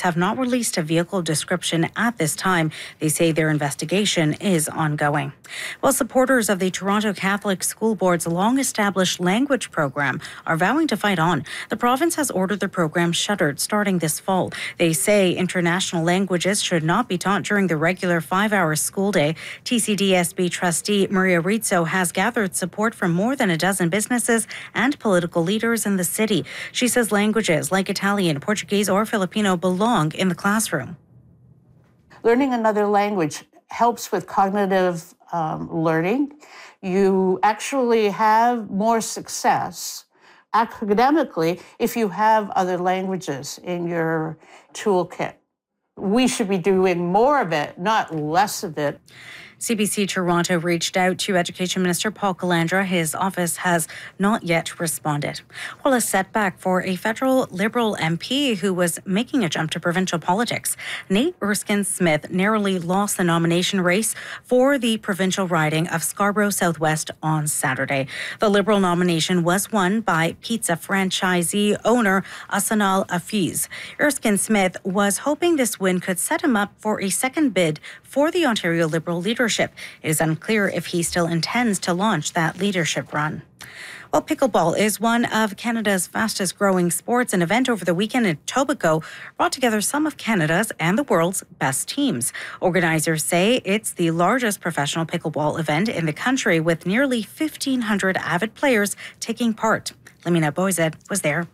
have not released a vehicle description at this time. They say their investigation is ongoing. Well, supporters of the Toronto Catholic School Board's long-established language program are vowing to fight on. The province has ordered the program shuttered starting this fall. They say international languages should not be taught during the regular 5-hour school day. TCDSB trustee Maria Rizzo has gathered support from more than a dozen businesses and political leaders in the city. She says languages like Italian, Portuguese, or Filipino belong in the classroom. Learning another language helps with cognitive learning. You actually have more success academically if you have other languages in your toolkit. We should be doing more of it, not less of it. CBC Toronto reached out to Education Minister Paul Calandra. His office has not yet responded. Well, a setback for a federal Liberal MP who was making a jump to provincial politics. Nate Erskine-Smith narrowly lost the nomination race for the provincial riding of Scarborough Southwest on Saturday. The Liberal nomination was won by pizza franchisee owner Asanal Afiz. Erskine-Smith was hoping this win could set him up for a second bid for the Ontario Liberal leadership. It is unclear if he still intends to launch that leadership run. Well, pickleball is one of Canada's fastest growing sports. An event over the weekend in Etobicoke brought together some of Canada's and the world's best teams. Organizers say it's the largest professional pickleball event in the country with nearly 1,500 avid players taking part. Lamina Boized was there.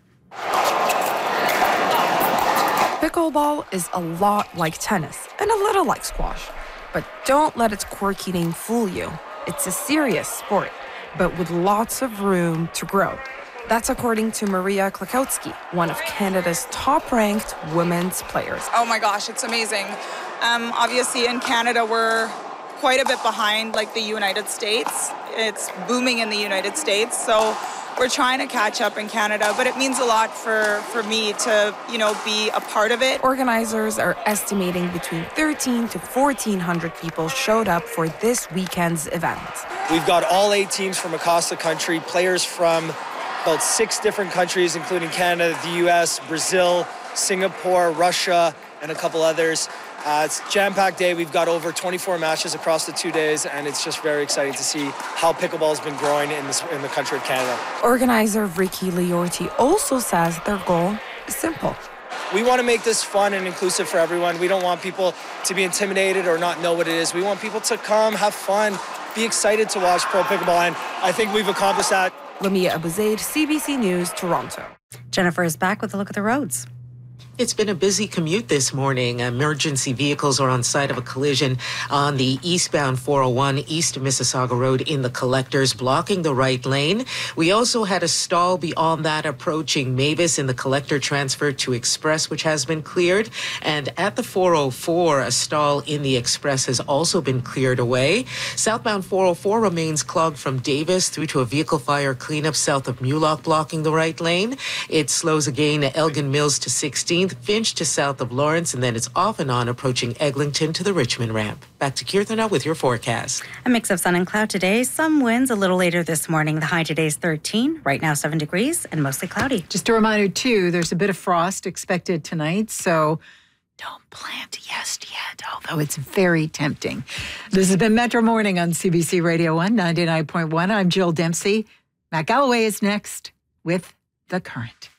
Pickleball is a lot like tennis and a little like squash. But don't let its quirky name fool you. It's a serious sport, but with lots of room to grow. That's according to Maria Klakowski, one of Canada's top-ranked women's players. Oh my gosh, it's amazing. Obviously in Canada, we're quite a bit behind like the United States. It's booming in the United States, so we're trying to catch up in Canada, but it means a lot for me to, be a part of it. Organizers are estimating between 1,300 to 1,400 people showed up for this weekend's event. We've got all 8 teams from across the country, players from about 6 different countries, including Canada, the U.S., Brazil, Singapore, Russia, and a couple others. It's a jam-packed day. We've got over 24 matches across the 2 days, and it's just very exciting to see how pickleball has been growing in the country of Canada. Organizer Ricky Liorti also says their goal is simple. We want to make this fun and inclusive for everyone. We don't want people to be intimidated or not know what it is. We want people to come, have fun, be excited to watch pro pickleball, and I think we've accomplished that. Lamia Abuzaid, CBC News, Toronto. Jennifer is back with a look at the roads. It's been a busy commute this morning. Emergency vehicles are on site of a collision on the eastbound 401 east of Mississauga Road in the Collectors, blocking the right lane. We also had a stall beyond that approaching Mavis in the Collector transfer to Express, which has been cleared. And at the 404, a stall in the Express has also been cleared away. Southbound 404 remains clogged from Davis through to a vehicle fire cleanup south of Mulock, blocking the right lane. It slows again at Elgin Mills to 16th. Finch to south of Lawrence, and then it's off and on approaching Eglinton to the Richmond ramp. Back to Kirthana with your forecast. A mix of sun and cloud today. Some winds a little later this morning. The high today is 13. Right now, 7 degrees and mostly cloudy. Just a reminder, too, there's a bit of frost expected tonight, so don't plant yet, although it's very tempting. This has been Metro Morning on CBC Radio 1, 99.1. I'm Jill Dempsey. Matt Galloway is next with The Current.